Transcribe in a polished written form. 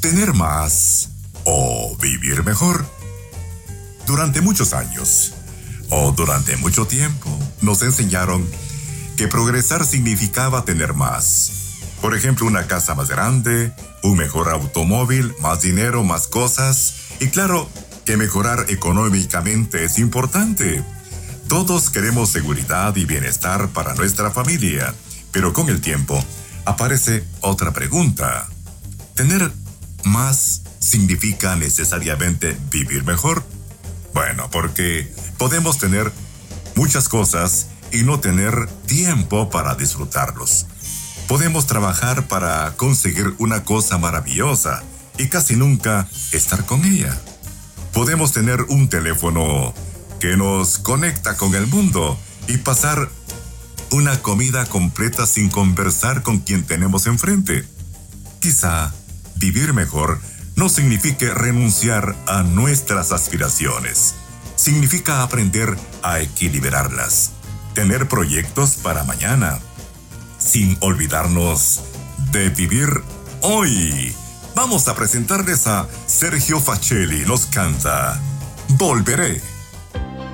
tener más o vivir mejor. Durante muchos años, o durante mucho tiempo, nos enseñaron que progresar significaba tener más. Por ejemplo, una casa más grande, un mejor automóvil, más dinero, más cosas. Y claro, que mejorar económicamente es importante. Todos queremos seguridad y bienestar para nuestra familia, pero con el tiempo aparece otra pregunta. ¿Tener más significa necesariamente vivir mejor? Bueno, porque podemos tener muchas cosas y no tener tiempo para disfrutarlos. Podemos trabajar para conseguir una cosa maravillosa y casi nunca estar con ella. Podemos tener un teléfono que nos conecta con el mundo y pasar una comida completa sin conversar con quien tenemos enfrente. Quizá vivir mejor no signifique renunciar a nuestras aspiraciones. Significa aprender a equilibrarlas, tener proyectos para mañana, sin olvidarnos de vivir hoy. Vamos a presentarles a Sergio Facelli, nos canta Volveré.